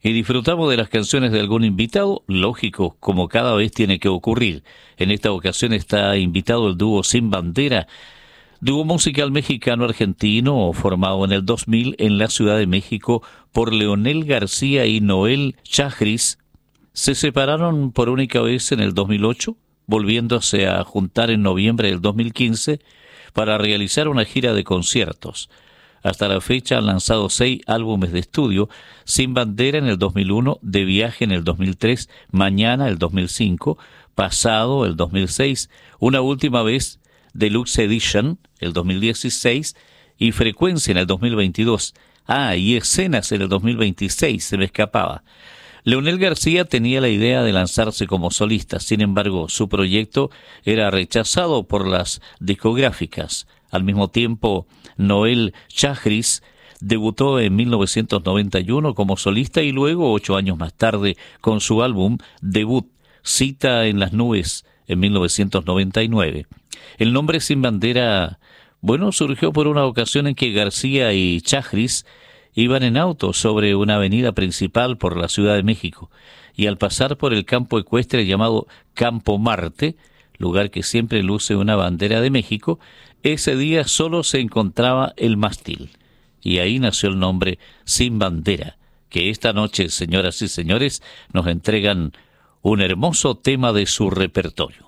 y disfrutamos de las canciones de algún invitado, lógico, como cada vez tiene que ocurrir. En esta ocasión está invitado el dúo Sin Bandera, dúo musical mexicano-argentino formado en el 2000 en la Ciudad de México por Leonel García y Noel Chagris. Se separaron por única vez en el 2008, volviéndose a juntar en noviembre del 2015 para realizar una gira de conciertos. Hasta la fecha han lanzado 6 álbumes de estudio: Sin Bandera en el 2001, De Viaje en el 2003, Mañana el 2005, Pasado el 2006, Una Última Vez, Deluxe Edition el 2016 y Frecuencia en el 2022. Y Escenas en el 2026, se me escapaba. Leonel García tenía la idea de lanzarse como solista, sin embargo, su proyecto era rechazado por las discográficas. Al mismo tiempo, Noel Chagris debutó en 1991 como solista y luego, 8 años más tarde, con su álbum debut, Cita en las Nubes, en 1999. El nombre Sin Bandera, surgió por una ocasión en que García y Chagris iban en auto sobre una avenida principal por la Ciudad de México, y al pasar por el campo ecuestre llamado Campo Marte, lugar que siempre luce una bandera de México, ese día solo se encontraba el mástil, y ahí nació el nombre Sin Bandera, que esta noche, señoras y señores, nos entregan un hermoso tema de su repertorio.